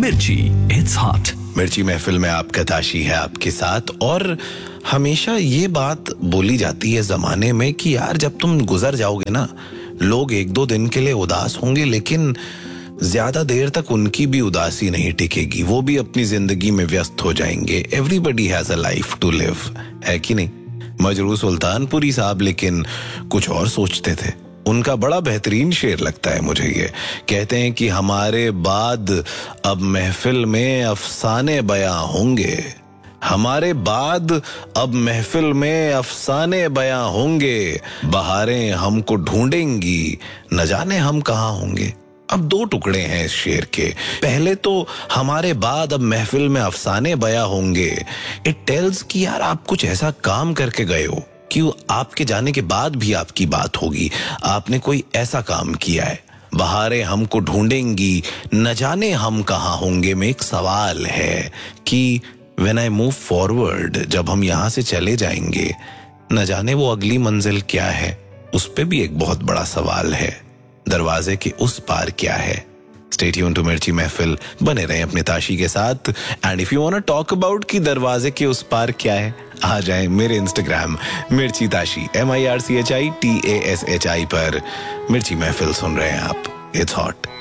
मिर्ची, it's hot. मिर्ची महफिल में आपका ताशी है आपके साथ। और हमेशा ये बात बोली जाती है जमाने में कि यार जब तुम गुजर जाओगे ना, लोग एक दो दिन के लिए उदास होंगे, लेकिन ज्यादा देर तक उनकी भी उदासी नहीं टिकेगी, वो भी अपनी जिंदगी में व्यस्त हो जाएंगे। Everybody has a life to live, है कि नहीं? मजरू सुल्तानपुरी साहब लेकिन कुछ और सोचते थे। उनका बड़ा बेहतरीन शेर लगता है मुझे ये। कहते हैं कि हमारे बाद अब महफिल में अफसाने बयां होंगे, हमारे बाद अब महफिल में अफसाने बयां होंगे, बहारें हमको ढूंढेंगी, न जाने हम कहां होंगे। अब दो टुकड़े हैं इस शेर के। पहले तो हमारे बाद अब महफिल में अफसाने बयां होंगे, इट टेल्स कि यार आप कुछ ऐसा काम करके गए हो कि आपके जाने के बाद भी आपकी बात होगी, आपने कोई ऐसा काम किया है। बहारें हमको ढूंढेंगी, न जाने हम कहां होंगे में एक सवाल है कि व्हेन आई मूव फॉरवर्ड, जब हम यहां से चले जाएंगे, न जाने वो अगली मंजिल क्या है, उस पे भी एक बहुत बड़ा सवाल है। दरवाजे के उस पार क्या है? Stay tuned to मिर्ची महफिल, बने रहें अपने ताशी के साथ। And if you want to talk about कि दरवाजे के उस पार क्या है, आ जाएं मेरे इंस्टाग्राम मिर्ची ताशी MIRCHITASHI पर। मिर्ची महफिल सुन रहे हैं आप, इट्स हॉट।